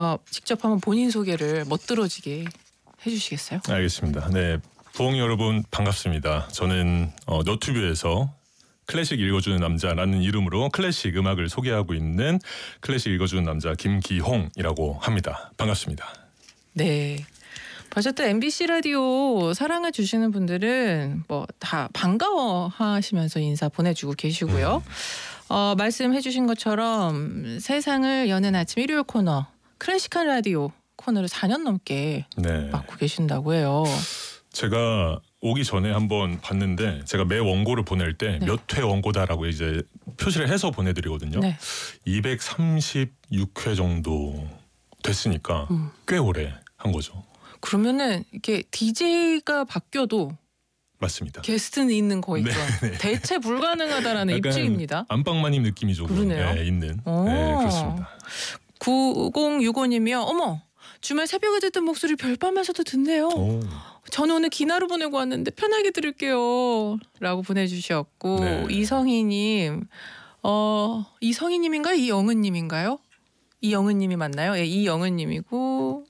직접 한번 본인 소개를 멋들어지게 해주시겠어요? 알겠습니다. 네, 부엉이 여러분 반갑습니다. 저는 너튜브에서 클래식 읽어주는 남자라는 이름으로 클래식 음악을 소개하고 있는 클래식 읽어주는 남자 김기홍이라고 합니다. 반갑습니다. 네. 벌써부터 MBC 라디오 사랑해 주시는 분들은 뭐 다 반가워하시면서 인사 보내주고 계시고요. 말씀해 주신 것처럼 세상을 여는 아침 일요일 코너 클래식한 라디오 코너를 4년 넘게 네, 맡고 계신다고 해요. 제가 오기 전에 한번 봤는데 제가 매 원고를 보낼 때 네. 몇 회 원고다라고 이제 표시를 해서 보내드리거든요. 네. 236회 정도 됐으니까 꽤 오래 한 거죠. 그러면은 이렇게 DJ가 바뀌어도 맞습니다. 게스트는 있는 거있죠. 네. 대체 불가능하다라는 약간 입증입니다. 안방마님 느낌이 조금 그러네요. 있는. 오. 네, 그렇습니다. 9065님이요. 어머, 주말 새벽에 듣던 목소리 별밤에서도 듣네요. 오. 저는 오늘 기나로 보내고 왔는데 편하게 들을게요. 라고 보내주셨고 네. 이성희님, 이성희님인가요? 이영은님인가요? 이영은님이 맞나요? 예, 이영은님이고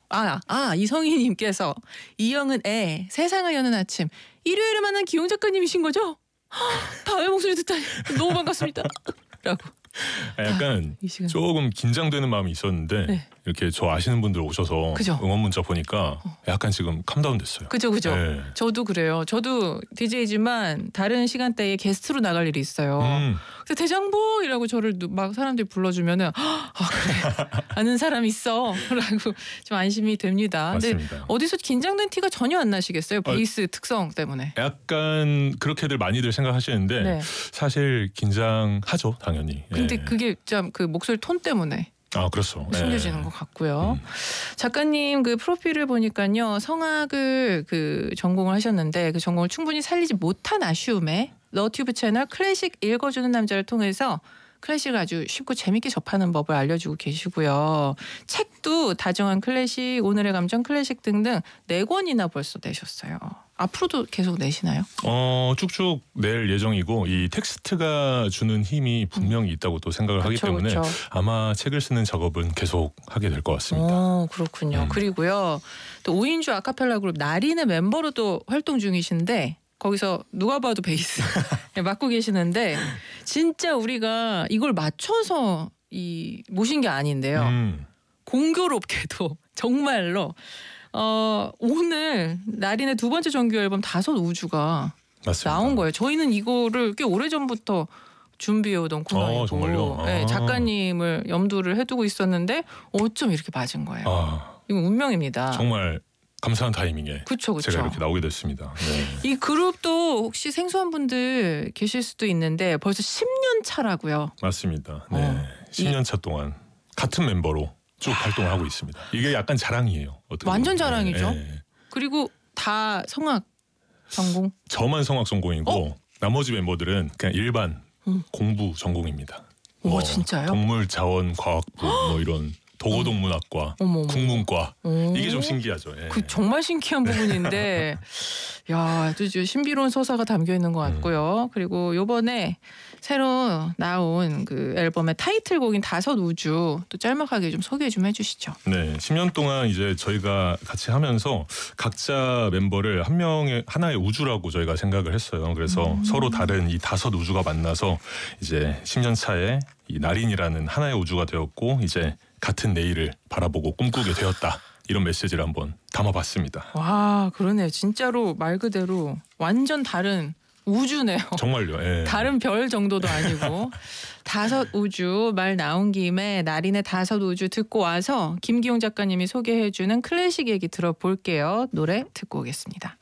이성희님께서 이영은의 세상을 여는 아침 일요일에 만난 기용 작가님이신 거죠? 다음에 목소리 듣다니 너무 반갑습니다. 라고. 약간 이 시간. 조금 긴장되는 마음이 있었는데 네. 이렇게 저 아시는 분들 오셔서 그죠? 응원 문자 보니까 약간 지금 캄다운 됐어요. 그죠. 네. 저도 그래요. 저도 DJ지만 다른 시간대에 게스트로 나갈 일이 있어요. 그래서 대장보이라고 저를 막 사람들이 불러주면은 그래 아는 사람 있어라고 좀 안심이 됩니다. 맞습니다. 근데 어디서 긴장된 티가 전혀 안 나시겠어요? 베이스 특성 때문에. 약간 그렇게들 많이들 생각하시는데 네. 사실 긴장하죠, 당연히. 근데 예. 그게 참 그 목소리 톤 때문에 그렇죠. 숨겨지는 예. 것 같고요. 작가님 그 프로필을 보니까요, 성악을 전공을 하셨는데 그 전공을 충분히 살리지 못한 아쉬움에 너튜브 채널 클래식 읽어주는 남자를 통해서 클래식을 아주 쉽고 재밌게 접하는 법을 알려주고 계시고요. 책도 다정한 클래식, 오늘의 감정 클래식 등등 4권이나 벌써 내셨어요. 앞으로도 계속 내시나요? 쭉쭉 낼 예정이고 이 텍스트가 주는 힘이 분명히 있다고 또 생각을 하기 때문에 그쵸. 아마 책을 쓰는 작업은 계속 하게 될 것 같습니다. 그렇군요. 그리고요, 또 5인조 아카펠라 그룹 나린의 멤버로도 활동 중이신데 거기서 누가 봐도 베이스 맡고 계시는데 진짜 우리가 이걸 맞춰서 모신 게 아닌데요. 공교롭게도 정말로 오늘 나린의 두 번째 정규 앨범 다섯 우주가 맞습니다. 나온 거예요. 저희는 이거를 꽤 오래전부터 준비해오던 코너이고 정말요? 네, 작가님을 염두를 해두고 있었는데 어쩜 이렇게 맞은 거예요. 이건 운명입니다. 정말 감사한 타이밍에 그쵸. 제가 이렇게 나오게 됐습니다. 네. 이 그룹도 혹시 생소한 분들 계실 수도 있는데 벌써 10년 차라고요. 맞습니다. 네. 10년 차 동안 같은 멤버로 쭉 활동을 하고 있습니다. 이게 약간 자랑이에요. 완전 자랑이죠. 네. 그리고 다 성악 전공? 저만 성악 전공이고 나머지 멤버들은 그냥 일반 공부 전공입니다. 진짜요? 동물자원과학부 이런 도고동문학과, 국문과 이게 좀 신기하죠. 예. 정말 신기한 부분인데 아주 신비로운 서사가 담겨 있는 것 같고요. 그리고 요번에 새로 나온 그 앨범의 타이틀곡인 다섯 우주 또 짤막하게 좀 소개 좀 해주시죠. 네, 10년 동안 이제 저희가 같이 하면서 각자 멤버를 하나의 우주라고 저희가 생각을 했어요. 그래서 서로 다른 이 다섯 우주가 만나서 이제 10년 차에 이 나린이라는 하나의 우주가 되었고 이제 같은 내일을 바라보고 꿈꾸게 되었다. 이런 메시지를 한번 담아봤습니다. 와, 그러네요. 진짜로 말 그대로 완전 다른 우주네요. 정말요. 예. 다른 별 정도도 아니고 다섯 우주 말 나온 김에 나린의 다섯 우주 듣고 와서 김기용 작가님이 소개해주는 클래식 얘기 들어볼게요. 노래 듣고 오겠습니다.